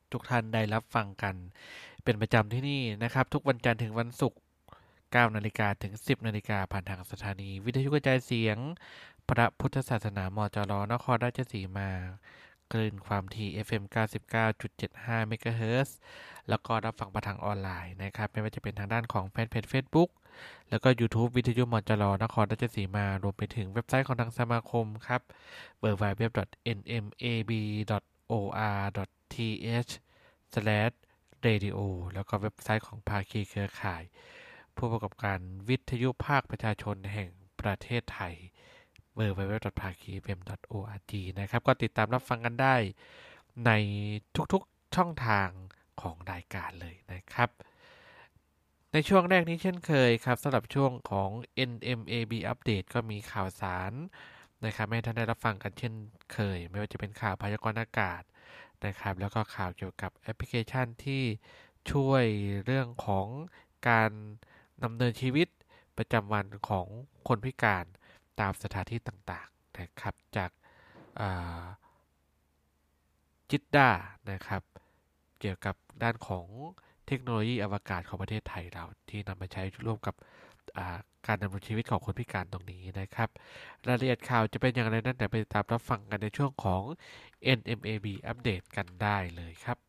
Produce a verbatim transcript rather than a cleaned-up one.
ทุกท่านได้รับฟังกันเป็นประจำที่นี่นะครับทุกวันจันทร์ถึงวันศุกร์เก้านาฬิกาถึงสิบนาฬิกาผ่านทางสถานีวิทยุกระจายเสียงพระพุทธศาสนามจรนครราชสีมาคลื่นความถี่ เอฟ เอ็ม เก้าสิบเก้าจุดเจ็ดห้า เมกะเฮิรตซ์แล้วก็รับฟังผ่านทางออนไลน์นะครับไม่ว่าจะเป็นทางด้านของแฟนเพจ Facebook แล้วก็ YouTube วิทยุมจรนครราชสีมารวมไปถึงเว็บไซต์ของทางสมาคมครับ ดับเบิลยู ดับเบิลยู ดับเบิลยู ดอท เอ็น เอ็ม เอ บี ดอท โอ อาร์ ดอท ที เอช สแลช เรดิโอ แล้วก็เว็บไซต์ของภาคีเครือข่ายผู้ประกอบการวิทยุภาคประชาชนแห่งประเทศไทย ดับเบิลยู ดับเบิลยู ดับเบิลยู ดอท ภาคี เอฟ เอ็ม ดอท โอ อาร์ จี นะครับก็ติดตามรับฟังกันได้ในทุกๆช่องทางของรายการเลยนะครับในช่วงแรกนี้เช่นเคยครับสำหรับช่วงของ เอ็น เอ็ม เอ บี อัปเดตก็มีข่าวสารนะครับให้ท่านได้รับฟังกันเช่นเคยไม่ว่าจะเป็นข่าวพยากรณ์อากาศนะครับแล้วก็ข่าวเกี่ยวกับแอปพลิเคชันที่ช่วยเรื่องของการดำเนินชีวิตประจำวันของคนพิการตามสถานที่ต่างๆนะครับจากจิดดานะครับเกี่ยวกับด้านของเทคโนโลยีอวกาศของประเทศไทยเราที่นำมาใช้ร่วมกับการดำรงชีวิตของคนพิการตรงนี้นะครับรายละเอียดข่าวจะเป็นอย่างไรนั้นเดี๋ยวไปตามรับฟังกันในช่วงของ เอ็น เอ็ม เอ บี อัปเดตกันได้เลยครับ